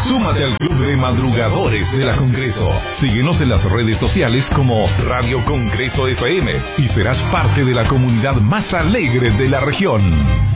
Súmate al club de madrugadores de la Congreso. Síguenos en las redes sociales como Radio Congreso FM y serás parte de la comunidad más alegre de la región.